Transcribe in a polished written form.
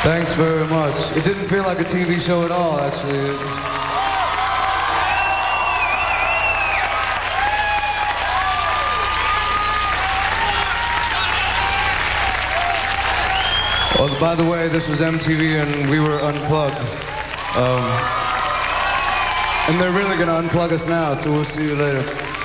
Thanks very much. It didn't feel like a TV show at all, actually. Well, by the way, this was MTV and we were unplugged. And they're really going to unplug us now, so we'll see you later.